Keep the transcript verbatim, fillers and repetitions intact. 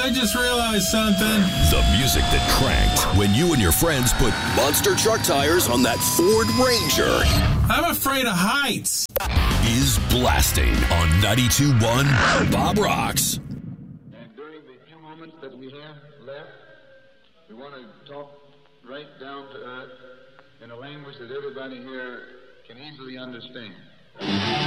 I just realized something. The music that cranked when you and your friends put monster truck tires on that Ford Ranger. I'm afraid of heights. Is blasting on ninety-two point one Bob Rocks. And during the few moments that we have left, we want to talk right down to earth in a language that everybody here can easily understand.